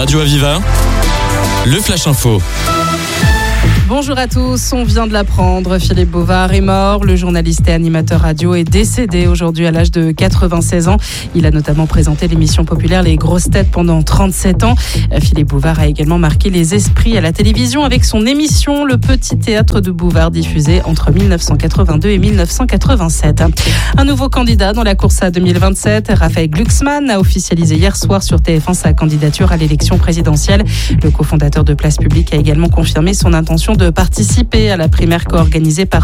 Radio Aviva, le Flash Info. Bonjour à tous, on vient de l'apprendre, Philippe Bouvard est mort. Le journaliste et animateur radio est décédé aujourd'hui à l'âge de 96 ans. Il a notamment présenté l'émission populaire Les Grosses Têtes pendant 37 ans. Philippe Bouvard a également marqué les esprits à la télévision avec son émission Le Petit Théâtre de Bouvard, diffusée entre 1982 et 1987. Un nouveau candidat dans la course à 2027, Raphaël Glucksmann, a officialisé hier soir sur TF1 sa candidature à l'élection présidentielle. Le cofondateur de Place Publique a également confirmé son intention de participer à la primaire co-organisée par